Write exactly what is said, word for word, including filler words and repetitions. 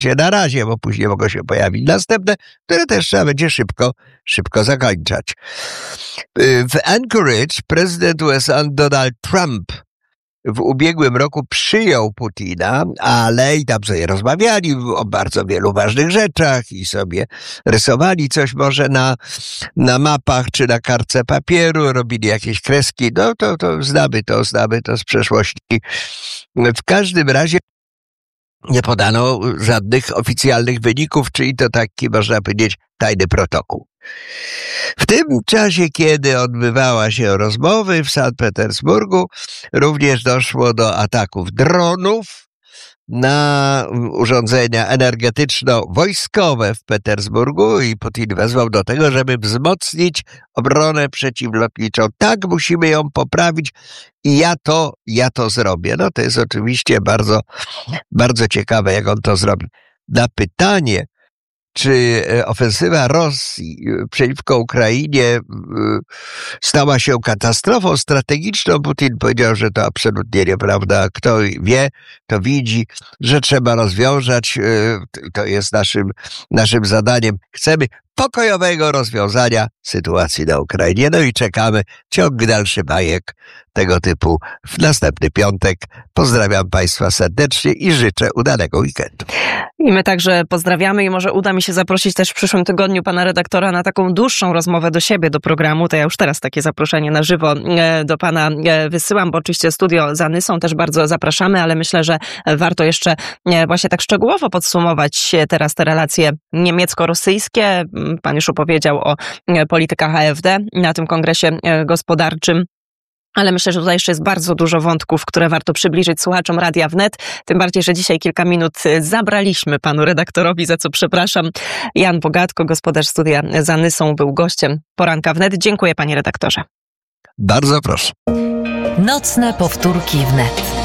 na razie, bo później mogą się pojawić następne, które też trzeba będzie szybko, szybko zakończać. W Anchorage prezydent U S A Donald Trump w ubiegłym roku przyjął Putina, ale i tam sobie rozmawiali o bardzo wielu ważnych rzeczach i sobie rysowali coś może na, na mapach czy na kartce papieru, robili jakieś kreski. No to, to znamy to, znamy to z przeszłości. W każdym razie nie podano żadnych oficjalnych wyników, czyli to taki, można powiedzieć, tajny protokół. W tym czasie, kiedy odbywała się rozmowy w Sankt Petersburgu, również doszło do ataków dronów na urządzenia energetyczno-wojskowe w Petersburgu i Putin wezwał do tego, żeby wzmocnić obronę przeciwlotniczą. Tak, musimy ją poprawić i ja to, ja to zrobię. No to jest oczywiście bardzo, bardzo ciekawe, jak on to zrobi. Na pytanie, czy ofensywa Rosji przeciwko Ukrainie stała się katastrofą strategiczną, Putin powiedział, że to absolutnie nieprawda. Kto wie, to widzi, że trzeba rozwiązać, to jest naszym, naszym zadaniem. Chcemy pokojowego rozwiązania sytuacji na Ukrainie. No i czekamy ciąg dalszy bajek tego typu w następny piątek. Pozdrawiam Państwa serdecznie i życzę udanego weekendu. I my także pozdrawiamy i może uda mi się zaprosić też w przyszłym tygodniu pana redaktora na taką dłuższą rozmowę do siebie, do programu. To ja już teraz takie zaproszenie na żywo do pana wysyłam, bo oczywiście studio za Nysą też bardzo zapraszamy, ale myślę, że warto jeszcze właśnie tak szczegółowo podsumować teraz te relacje niemiecko-rosyjskie. Pan już opowiedział o politykach A F D na tym kongresie gospodarczym. Ale myślę, że tutaj jeszcze jest bardzo dużo wątków, które warto przybliżyć słuchaczom Radia Wnet. Tym bardziej, że dzisiaj kilka minut zabraliśmy panu redaktorowi, za co przepraszam. Jan Bogatko, gospodarz studia za Nysą, był gościem Poranka Wnet. Dziękuję, panie redaktorze. Bardzo proszę. Nocne powtórki Wnet.